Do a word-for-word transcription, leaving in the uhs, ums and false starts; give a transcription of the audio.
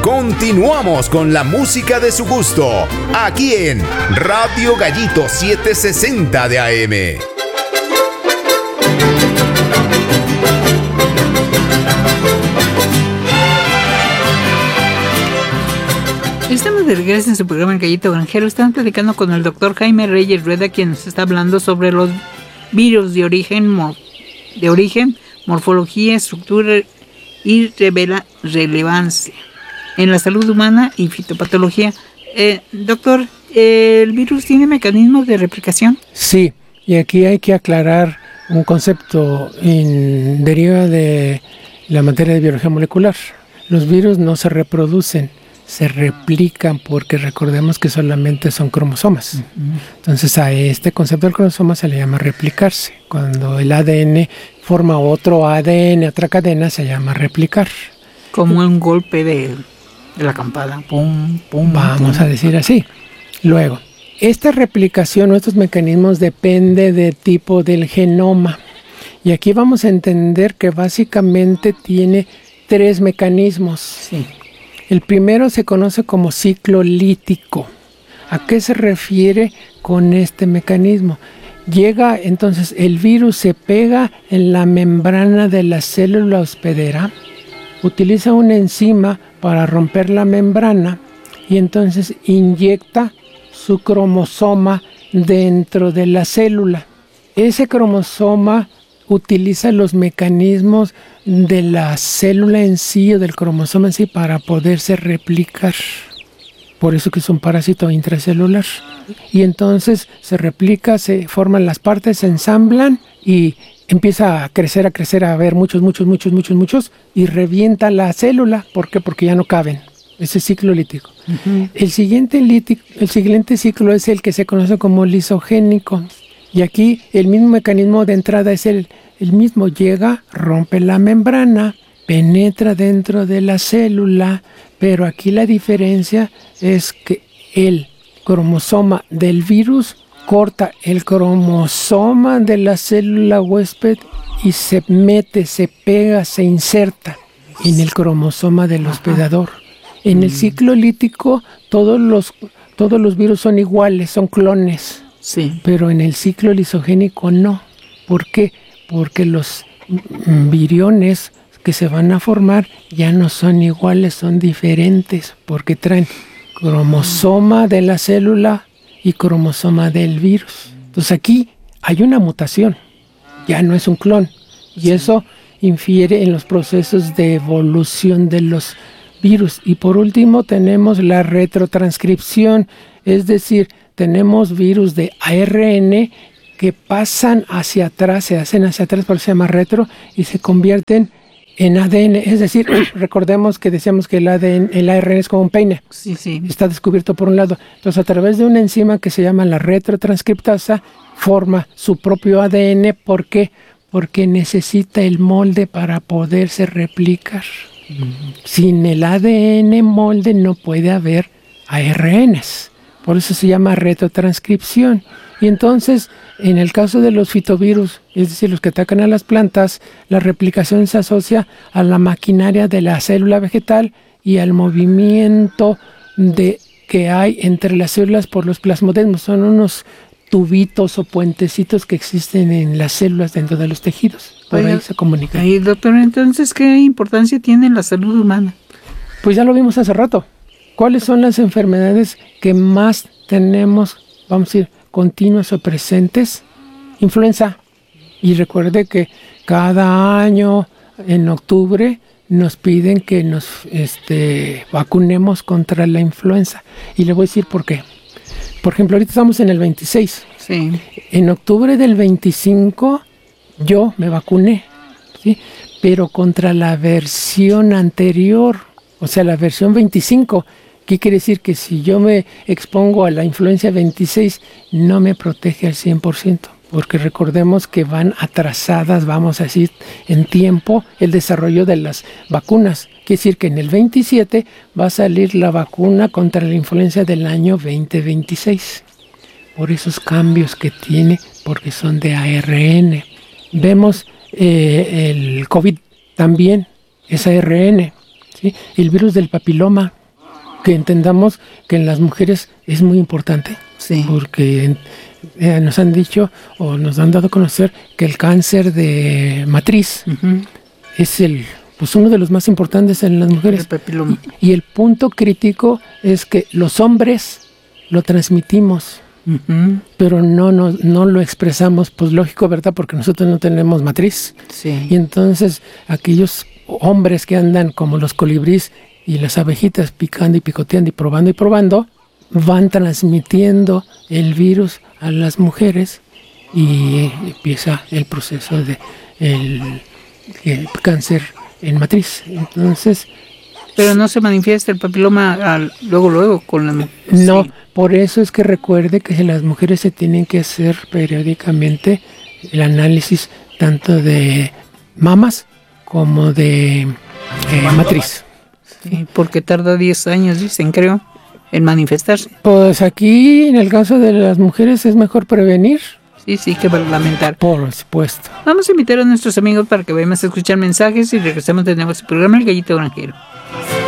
Continuamos con la música de su gusto, aquí en Radio Gallito setecientos sesenta de A M. Estamos de regreso en su programa El Gallito Granjero. Estamos platicando con el doctor Jaime Reyes Rueda, quien nos está hablando sobre los virus de origen, mor- de origen, morfología, estructura y revela relevancia en la salud humana y fitopatología. Eh, doctor, ¿el virus tiene mecanismos de replicación? Sí, y aquí hay que aclarar un concepto en deriva de la materia de biología molecular. Los virus no se reproducen, se replican porque recordemos que solamente son cromosomas. Uh-huh. Entonces a este concepto del cromosoma se le llama replicarse. Cuando el A D N forma otro A D N, otra cadena, se llama replicar. Como un golpe de, de la campana. Pum, pum, Vamos pum. a decir así. Luego, esta replicación o estos mecanismos depende del tipo del genoma. Y aquí vamos a entender que básicamente tiene tres mecanismos. Sí. El primero se conoce como ciclo lítico. ¿A qué se refiere con este mecanismo? Llega, entonces, el virus se pega en la membrana de la célula hospedera, utiliza una enzima para romper la membrana y entonces inyecta su cromosoma dentro de la célula. Ese cromosoma utiliza los mecanismos de la célula en sí o del cromosoma en sí para poderse replicar. Por eso que es un parásito intracelular. Y entonces se replica, se forman las partes, se ensamblan y empieza a crecer, a crecer, a haber muchos, muchos, muchos, muchos, muchos y revienta la célula. ¿Por qué? Porque ya no caben. Ese ciclo lítico. Uh-huh. El siguiente lítico, el siguiente ciclo es el que se conoce como lisogénico. Y aquí el mismo mecanismo de entrada es el, el mismo. Llega, rompe la membrana, penetra dentro de la célula, pero aquí la diferencia es que el cromosoma del virus corta el cromosoma de la célula huésped y se mete, se pega, se inserta en el cromosoma del hospedador. En el ciclo lítico todos los, todos los virus son iguales, son clones. Sí. Pero en el ciclo lisogénico no. ¿Por qué? Porque los viriones que se van a formar ya no son iguales, son diferentes, porque traen cromosoma de la célula y cromosoma del virus. Entonces aquí hay una mutación, ya no es un clon, y eso infiere en los procesos de evolución de los virus. Y por último tenemos la retrotranscripción, es decir, tenemos virus de A R N que pasan hacia atrás, se hacen hacia atrás, por eso se llama retro, y se convierten en A D N. Es decir, recordemos que decíamos que el A D N, el A R N es como un peine. Sí, sí. Está descubierto por un lado. Entonces, a través de una enzima que se llama la retrotranscriptasa, forma su propio A D N. ¿Por qué? Porque necesita el molde para poderse replicar. Uh-huh. Sin el A D N molde no puede haber A R Ns. Por eso se llama retrotranscripción. Y entonces, en el caso de los fitovirus, es decir, los que atacan a las plantas, la replicación se asocia a la maquinaria de la célula vegetal y al movimiento de, que hay entre las células por los plasmodesmos. Son unos tubitos o puentecitos que existen en las células dentro de los tejidos. Por Oiga, ahí se comunican. Ahí, doctor, entonces, ¿qué importancia tiene la salud humana? Pues ya lo vimos hace rato. ¿Cuáles son las enfermedades que más tenemos, vamos a decir, continuas o presentes? Influenza. Y recuerde que cada año, en octubre, nos piden que nos este, vacunemos contra la influenza. Y le voy a decir por qué. Por ejemplo, ahorita estamos en el veintiséis. Sí. En octubre del veinticinco, yo me vacuné, ¿sí? Pero contra la versión anterior, o sea, la versión veinticinco. ¿Qué quiere decir? Que si yo me expongo a la influencia veintiséis, no me protege al cien por ciento, porque recordemos que van atrasadas, vamos a decir, en tiempo el desarrollo de las vacunas. Quiere decir que en el veintisiete va a salir la vacuna contra la influencia del año veinte veintiséis, por esos cambios que tiene, porque son de A R N. Vemos eh, el COVID también, es A R N. ¿sí? El virus del papiloma, que entendamos que en las mujeres es muy importante, Sí. porque eh, nos han dicho o nos han dado a conocer que el cáncer de matriz Ujú. es el pues uno de los más importantes en las El mujeres. papiloma. Y el punto crítico es que los hombres lo transmitimos, Ujú. pero no, no, no lo expresamos, pues lógico, ¿verdad? Porque nosotros no tenemos matriz. Sí. Y entonces aquellos hombres que andan como los colibríes y las abejitas picando y picoteando y probando y probando, van transmitiendo el virus a las mujeres y empieza el proceso de el, el cáncer en matriz. Entonces, Pero no se manifiesta el papiloma al- luego, luego con la... no, Sí. por eso es que recuerde que las mujeres se tienen que hacer periódicamente el análisis tanto de mamas como de eh, matriz. Sí, porque tarda diez años, dicen, creo, en manifestarse. Pues aquí, en el caso de las mujeres, es mejor prevenir, Sí, sí, que lamentar. por supuesto. Vamos a invitar a nuestros amigos para que vayamos a escuchar mensajes y regresemos de nuevo a su programa El Gallito Granjero.